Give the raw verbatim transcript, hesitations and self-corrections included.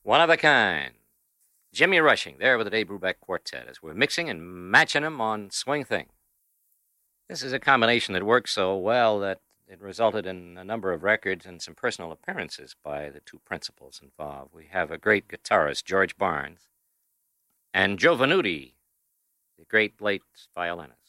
One of a kind. Jimmy Rushing there with the Dave Brubeck Quartet as we're mixing and matching them on Swing Thing. This is a combination that works so well that it resulted in a number of records and some personal appearances by the two principals involved. We have a great guitarist, George Barnes, and Joe Venuti, the great late violinist.